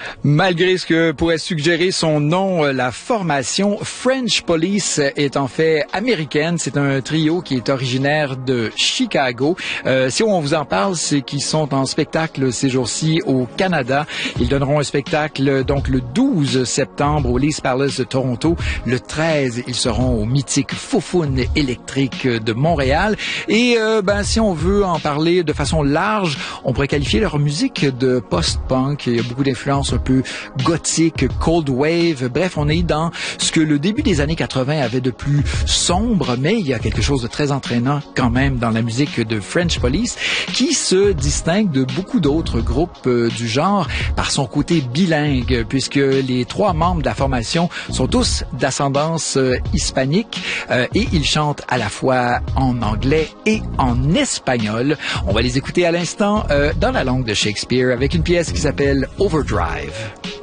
Malgré ce que pourrait suggérer son nom, la formation French Police est en fait américaine. C'est un trio qui est originaire de Chicago. Si on vous en parle, c'est qu'ils sont en spectacle ces jours-ci au Canada. Ils donneront un spectacle donc le 12 septembre au Lee's Palace de Toronto. Le 13, ils seront au mythique Foufoune électrique de Montréal. Et si on veut en parler de façon large, on pourrait qualifier leur musique de post-punk. Il y a beaucoup d'influences un peu gothique, cold wave. Bref, on est dans ce que le début des années 80 avait de plus sombre, mais il y a quelque chose de très entraînant quand même dans la musique de French Police qui se distingue de beaucoup d'autres groupes du genre par son côté bilingue, puisque les trois membres de la formation sont tous d'ascendance hispanique et ils chantent à la fois en anglais et en espagnol. On va les écouter à l'instant dans la langue de Shakespeare avec une pièce qui s'appelle Overdrive.